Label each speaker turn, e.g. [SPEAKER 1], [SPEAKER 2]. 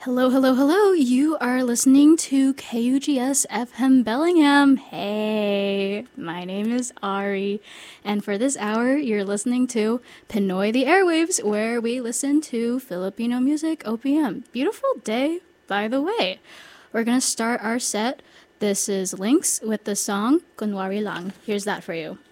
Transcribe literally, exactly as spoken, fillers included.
[SPEAKER 1] Hello, hello, hello. You are listening to K U G S F M Bellingham. Hey, my name is Ari. And for this hour, you're listening to Pinoy the Airwaves, where we listen to Filipino music O P M. Beautiful day, by the way. We're going to start our set. This is Lynx with the song Kunwari Lang. Here's that for you.